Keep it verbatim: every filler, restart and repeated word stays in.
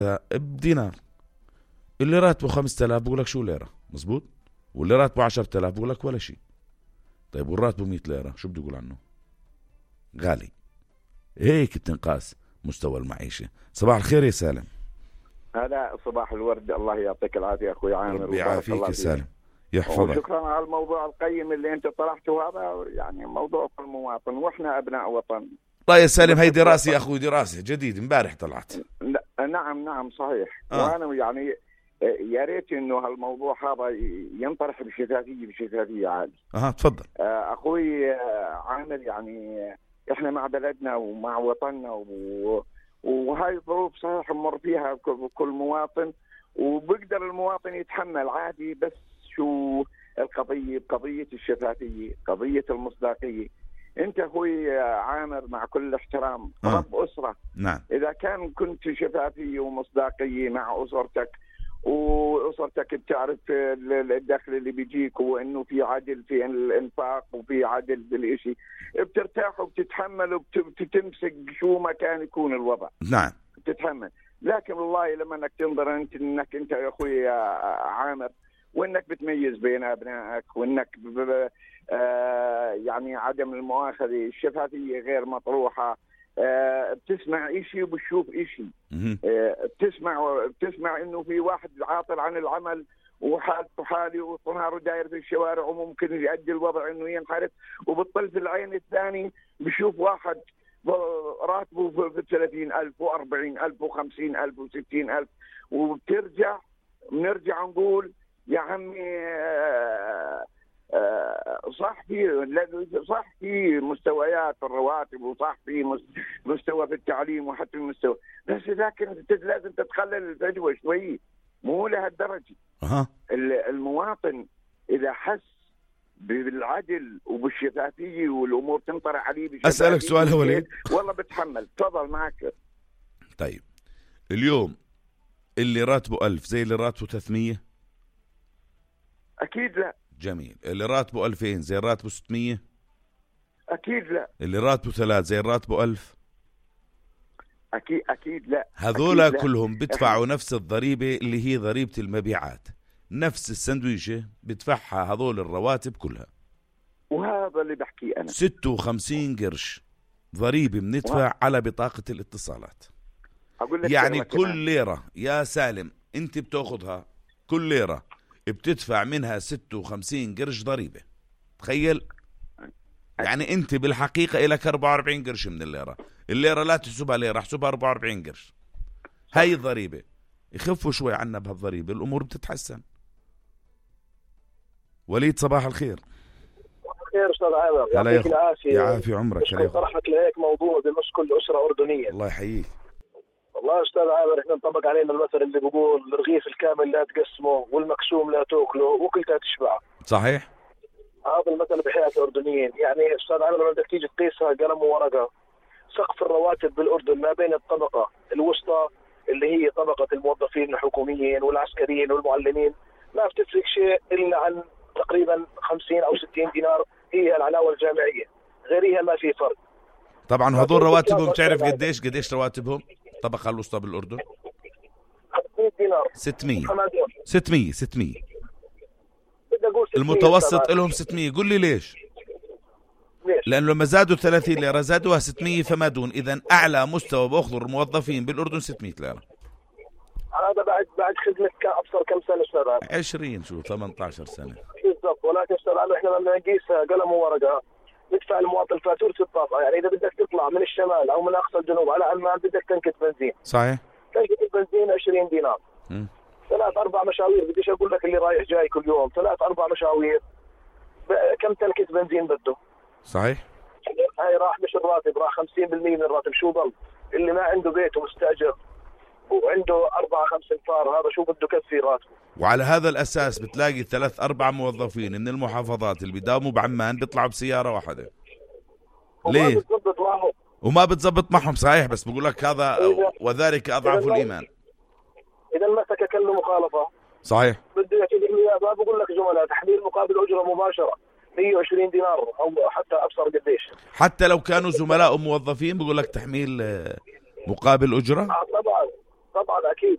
بدينار، اللي راتبه خمسة آلاف بقول لك شو ليرة، مزبوط، واللي راتبه عشرة آلاف بقول لك ولا شيء. طيب والراتبه مية ليرة شو بده يقول عنه؟ غالي. هيك بتنقاس مستوى المعيشة. صباح الخير يا سالم. هلا صباح الورد، الله يعطيك العافية أخوي عامر. ربي يعافيك يا سالم، يحفظك. شكرا على الموضوع القيم اللي أنت طرحته، هذا يعني موضوع كل مواطن، وإحنا أبناء وطن. طيب يا سالم، هي دراسة يا أخوي، دراسة جديد امبارح طلعت. نعم نعم صحيح. آه. وأنا يعني يا ريت إنه هالموضوع هذا ينطرح بشفافية بشفافية عالية. أها تفضل. أخوي عامر، يعني إحنا مع بلدنا ومع وطننا و... وهاي الظروف صحيح مر فيها كل مواطن، وبقدر المواطن يتحمل عادي. بس شو القضية؟ قضية الشفافية، قضية المصداقية. انت اخوي عامر مع كل احترام آه. رب اسرة. نعم. اذا كان كنت شفافية ومصداقية مع اسرتك، واسرتك بتعرف الدخل اللي بيجيك، وانه في عدل في الانفاق وفي عدل بالاشي، بترتاح وبتتحمل وبتمسك شو ما كان يكون الوضع. نعم بتتحمل. لكن والله لما انك تنظر انت انك انت يا اخوي عامر، وانك بتميز بين ابنائك، وانك آه يعني عدم المؤاخذة، الشفافية غير مطروحة. آه بتسمع اشي وبتشوف اشي. آه بتسمع بتسمع انه في واحد عاطل عن العمل وحالته حالي وطناره داير في الشوارع وممكن يؤدي الوضع انه ينحرف، وبالطل في العين الثاني بشوف واحد راتبه في ثلاثين ألف وأربعين ألف وخمسين ألف وستين ألف. وبترجع بنرجع نقول يا عمي صح في صح في مستويات الرواتب، وصح في مستوى في التعليم وحتى المستوى، بس لكن لازم تتخلل الفجوة شوي، مو لهالدرجة. أه. المواطن إذا حس بالعدل وبالشفافية والأمور تنطرح عليه بشفافية، أسألك سؤال هو ليه؟ والله بتحمل. تفضل معك. طيب اليوم اللي راتبه ألف زي اللي راتبه ثلاثمية؟ أكيد لا. جميل. اللي راتبه ألفين زي راتبه ستمية؟ أكيد لا. اللي راتبه ثلاث زي راتبه ألف؟ أكيد أكيد لا. هذولا كلهم بدفعوا نفس الضريبة اللي هي ضريبة المبيعات، نفس السندويشة بدفعها هذول الرواتب كلها. وهذا اللي بحكيه أنا. ستة وخمسين قرش ضريبة بندفع على بطاقة الاتصالات. أقول لك يعني كل ليرة يا سالم انت بتاخذها، كل ليرة بتدفع منها ستة وخمسين قرش ضريبة. تخيل. يعني انت بالحقيقة إلك أربعة وأربعين قرش من الليرة. الليرة لا تحسبها ليرة، احسبها أربعة وأربعين قرش. هاي الضريبة. يخفوا شوي عنا بهالضريبة، الأمور بتتحسن. وليد صباح الخير. خير استاذ عامر، يعطيك العافيه. يعافي عمرك. هلا طرحت لهيك موضوع بمس كل اسره اردنيه. الله يحييك. والله استاذ عامر، احنا انطبق علينا المثل اللي بيقول الرغيف الكامل لا تقسمه والمقسوم لا تاكله وكلتها تشبع. صحيح. هذا المثل بحياه الاردنيين. يعني استاذ عامر لما بدك تيجي تقيسها قلم وورقه، سقف الرواتب بالاردن ما بين الطبقه الوسطى اللي هي طبقه الموظفين الحكوميين والعسكريين والمعلمين ما بتفرق شيء الا عن تقريبا خمسين او ستين دينار، هي العلاوه الجامعيه، غيرها ما في فرق. طبعا هذول رواتبهم تعرف قديش قديش رواتبهم الطبقه الوسطى بالاردن؟ ستمية دينار. ستمية ستمية ستمية بدي اقول المتوسط لهم ستمية. قل لي ليش؟ ليش؟ لانه لما زادوا ثلاثين ليره زادوها ستمية فما دون. اذا اعلى مستوى باخذوا الموظفين بالاردن ستمية ليره. هذا بعد بعد خدمه ابصر كم سنه استاذ؟ عشرين شو ثمانية عشر سنه بالضبط. ولكن استاذ احنا لما نقيسها قلم وورقه ندفع المواطن فاتوره الطاقه. يعني اذا بدك تطلع من الشمال او من اقصى الجنوب على عمان بدك تنكت بنزين. صحيح. تنكت البنزين عشرين دينار. م. ثلاث اربع مشاوير، بديش اقول لك اللي رايح جاي كل يوم، ثلاث اربع مشاوير كم تنكت بنزين بده؟ صحيح. هاي راح مش الراتب، راح خمسين بالمية من الراتب. شو ضل؟ اللي ما عنده بيت ومستاجر وعنده أربعة خمس انفار، هذا شو بده كفي راتبه؟ وعلى هذا الأساس بتلاقي ثلاث أربع موظفين من المحافظات اللي بيداوموا بعمان بيطلعوا بسيارة واحدة. ليه؟ بتزبط معهم. وما بتزبط معهم. صحيح. بس بقول لك هذا وذلك أضعف الإيمان. إذا مسك كله مخالفة. صحيح. بده يعتذر لي. ما بقول لك جملة تحميل مقابل أجرة مباشرة مية وعشرين دينار أو حتى أبصر قديش. حتى لو كانوا زملاء موظفين بقول لك تحميل مقابل أجرة. آه طبعا طبعا أكيد.